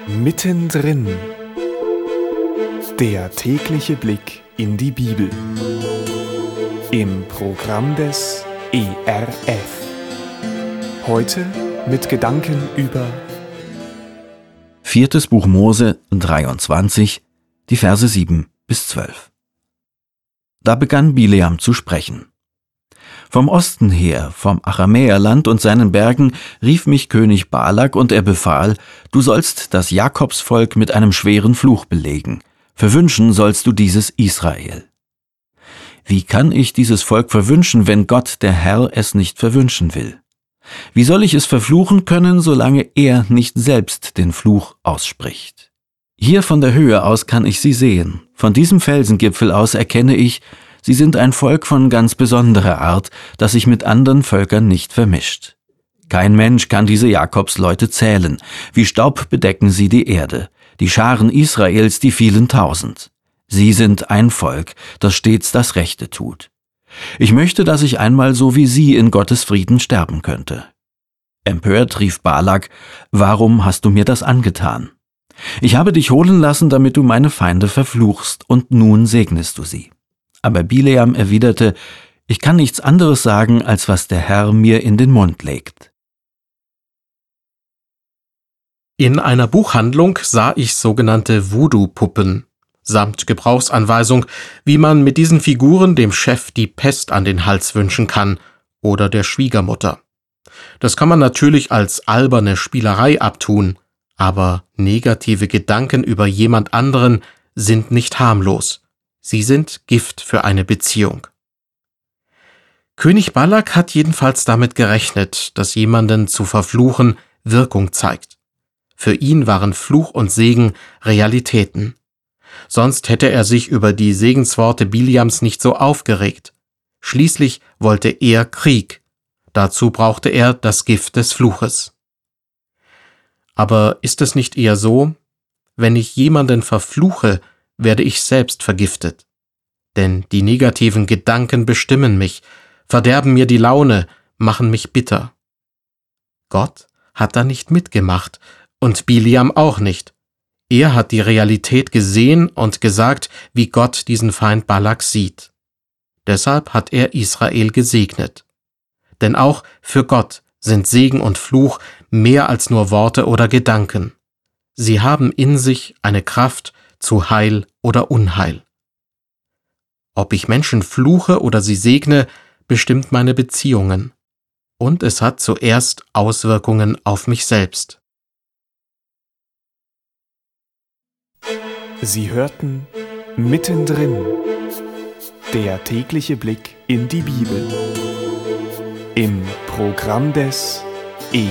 Mittendrin. Der tägliche Blick in die Bibel. Im Programm des ERF. Heute mit Gedanken über 4. Buch Mose 23, die Verse 7 bis 12. Da begann Bileam zu sprechen. Vom Osten her, vom Aramäerland und seinen Bergen, rief mich König Balak und er befahl, du sollst das Jakobsvolk mit einem schweren Fluch belegen. Verwünschen sollst du dieses Israel. Wie kann ich dieses Volk verwünschen, wenn Gott, der Herr, es nicht verwünschen will? Wie soll ich es verfluchen können, solange er nicht selbst den Fluch ausspricht? Hier von der Höhe aus kann ich sie sehen. Von diesem Felsengipfel aus erkenne ich, sie sind ein Volk von ganz besonderer Art, das sich mit anderen Völkern nicht vermischt. Kein Mensch kann diese Jakobsleute zählen. Wie Staub bedecken sie die Erde. Die Scharen Israels, die vielen Tausend. Sie sind ein Volk, das stets das Rechte tut. Ich möchte, dass ich einmal so wie sie in Gottes Frieden sterben könnte. Empört rief Balak, warum hast du mir das angetan? Ich habe dich holen lassen, damit du meine Feinde verfluchst, und nun segnest du sie. Aber Bileam erwiderte, ich kann nichts anderes sagen, als was der Herr mir in den Mund legt. In einer Buchhandlung sah ich sogenannte Voodoo-Puppen, samt Gebrauchsanweisung, wie man mit diesen Figuren dem Chef die Pest an den Hals wünschen kann oder der Schwiegermutter. Das kann man natürlich als alberne Spielerei abtun, aber negative Gedanken über jemand anderen sind nicht harmlos. Sie sind Gift für eine Beziehung. König Balak hat jedenfalls damit gerechnet, dass jemanden zu verfluchen Wirkung zeigt. Für ihn waren Fluch und Segen Realitäten. Sonst hätte er sich über die Segensworte Bileams nicht so aufgeregt. Schließlich wollte er Krieg. Dazu brauchte er das Gift des Fluches. Aber ist es nicht eher so, wenn ich jemanden verfluche, werde ich selbst vergiftet? Denn die negativen Gedanken bestimmen mich, verderben mir die Laune, machen mich bitter. Gott hat da nicht mitgemacht und Bileam auch nicht. Er hat die Realität gesehen und gesagt, wie Gott diesen Feind Balak sieht. Deshalb hat er Israel gesegnet. Denn auch für Gott sind Segen und Fluch mehr als nur Worte oder Gedanken. Sie haben in sich eine Kraft zu Heil oder Unheil. Ob ich Menschen fluche oder sie segne, bestimmt meine Beziehungen. Und es hat zuerst Auswirkungen auf mich selbst. Sie hörten Mittendrin. Der tägliche Blick in die Bibel. Im Programm des